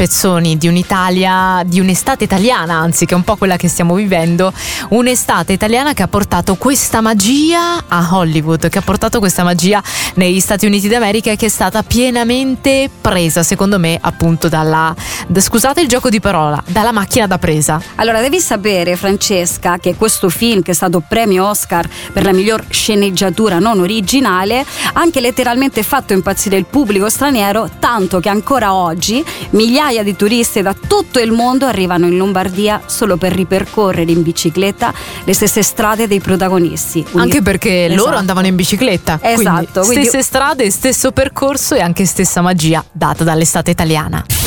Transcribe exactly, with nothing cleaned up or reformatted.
spezzoni di un'Italia, di un'estate italiana, anzi, che è un po' quella che stiamo vivendo, un'estate italiana che ha portato questa magia a Hollywood, che ha portato questa magia negli Stati Uniti d'America e che è stata pienamente presa, secondo me, appunto dalla, da, scusate il gioco di parola, dalla macchina da presa. Allora, devi sapere, Francesca, che questo film, che è stato premio Oscar per la miglior sceneggiatura non originale, ha anche letteralmente fatto impazzire il pubblico straniero, tanto che ancora oggi migliaia di turisti da tutto il mondo arrivano in Lombardia solo per ripercorrere in bicicletta le stesse strade dei protagonisti. Quindi, anche perché esatto, loro andavano in bicicletta, esatto, quindi quindi stesse strade, stesso percorso e anche stessa magia data dall'estate italiana.